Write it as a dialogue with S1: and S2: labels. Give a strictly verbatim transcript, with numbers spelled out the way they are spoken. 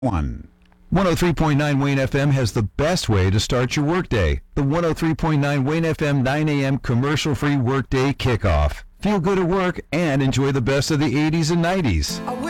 S1: One.
S2: one oh three point nine Wayne F M has the best way to start your workday. The one oh three point nine Wayne F M nine a.m. commercial-free workday kickoff. Feel good at work and enjoy the best of the eighties and nineties.